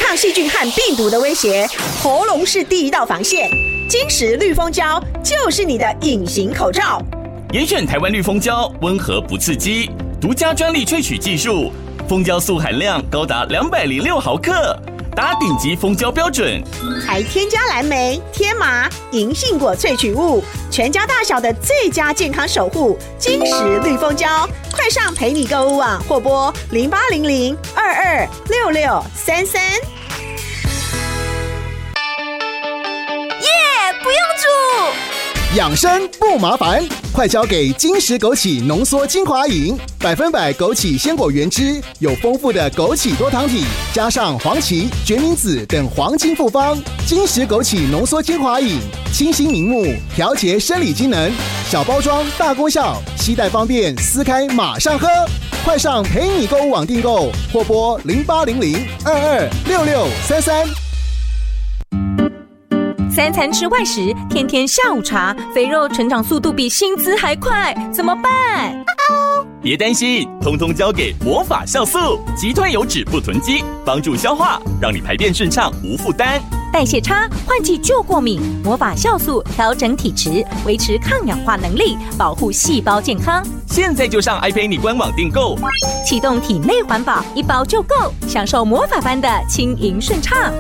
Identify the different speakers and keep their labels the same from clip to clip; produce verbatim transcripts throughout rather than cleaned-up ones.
Speaker 1: 抗细菌和病毒的威胁，喉咙是第一道防线。金石绿蜂胶就是你的隐形口罩。
Speaker 2: 严选台湾绿蜂胶，温和不刺激，独家专利萃取技术，蜂胶素含量高达两百零六毫克，达顶级蜂胶标准，
Speaker 1: 还添加蓝莓、天麻、银杏果萃取物，全家大小的最佳健康守护。金石绿蜂胶，快上陪你购物网或拨零八零零二二六六三三。
Speaker 3: 耶，不用煮。
Speaker 4: 养生不麻烦，快交给金石枸杞浓缩精华饮，百分百枸杞鲜果原汁，有丰富的枸杞多糖体，加上黄芪、决明子等黄金复方。金石枸杞浓缩精华饮，清新明目，调节生理机能，小包装大功效，携带方便，撕开马上喝。快上陪你购物网订购，或拨零八零零二二六六三三。
Speaker 3: 三餐吃外食，天天下午茶，肥肉成长速度比薪资还快，怎么办？
Speaker 2: 别担心，通通交给魔法酵素，击退油脂不囤积，帮助消化，让你排便顺畅无负担。
Speaker 3: 代谢差，换季就过敏，魔法酵素调整体质，维持抗氧化能力，保护细胞健康。
Speaker 2: 现在就上 iPay 官网订购，
Speaker 3: 启动体内环保，一包就够，享受魔法般的轻盈顺畅。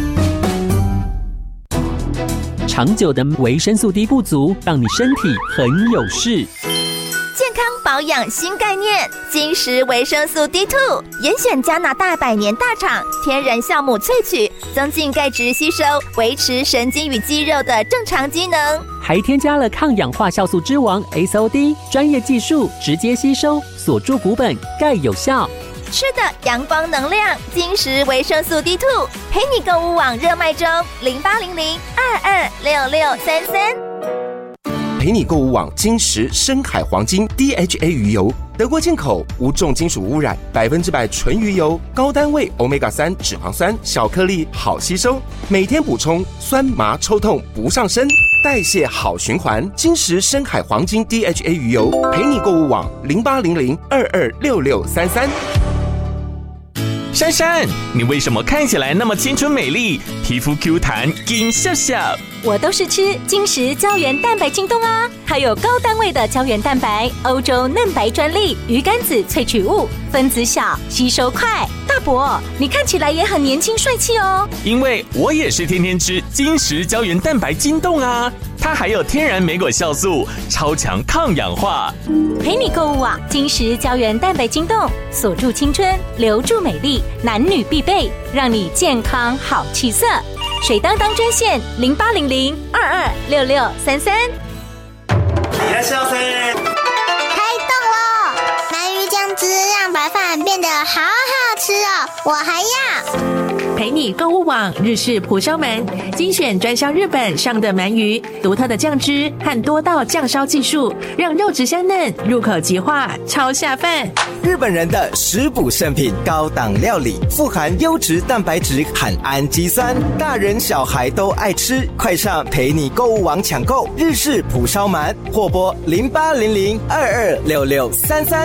Speaker 5: 长久的维生素 D 不足，让你身体很有事。
Speaker 6: 健康保养新概念，金石维生素 D 二， 严选加拿大百年大厂天然酵母萃取，增进钙质吸收，维持神经与肌肉的正常机能，
Speaker 5: 还添加了抗氧化酵素之王 S O D， 专业技术直接吸收，锁住骨本，钙有效。
Speaker 6: 吃的阳光能量，金石维生素 D 二， 陪你购物网热卖中，零八零零二二六六三三。
Speaker 7: 陪你购物网金石深海黄金 D H A 鱼油，德国进口，无重金属污染，百分之百纯鱼油，高单位 欧米伽三 脂肪酸，小颗粒好吸收，每天补充，酸麻抽痛不上身，代谢好循环。金石深海黄金 D H A 鱼油，陪你购物网零八零零二二六六三三。
Speaker 2: 珊珊，你为什么看起来那么青春美丽，皮肤 Q 弹，紧笑笑？
Speaker 3: 我都是吃金石胶原蛋白晶冻啊，它有高单位的胶原蛋白，欧洲嫩白专利，鱼肝子萃取物，分子小，吸收快。大伯，你看起来也很年轻帅气哦。
Speaker 2: 因为我也是天天吃金石胶原蛋白晶冻啊，它还有天然莓果酵素，超强抗氧化。
Speaker 3: 陪你购物网金石胶原蛋白晶冻，锁住青春，留住美丽，男女必备，让你健康好气色。水当当专线零八零零二二六六三三。
Speaker 8: いらっしゃいませ。
Speaker 9: 开动了！鳗鱼酱汁让白饭变得好好吃哦，我还要。
Speaker 10: 陪你购物网日式蒲烧鳗，精选专销日本上的鳗鱼，独特的酱汁和多道酱烧技术，让肉质香嫩，入口即化，超下饭。
Speaker 11: 日本人的食补圣品，高档料理，富含优质蛋白质和氨基酸，大人小孩都爱吃。快上陪你购物网抢购日式蒲烧鳗，或拨零八零零二二六六三三。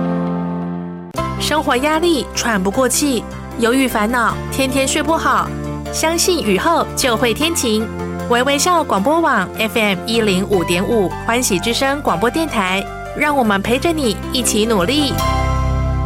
Speaker 10: 生活压力，喘不过气，忧郁烦恼，天天睡不好，相信雨后就会天晴。微微笑广播网 F M 一零五点五，欢喜之声广播电台，让我们陪着你一起努力。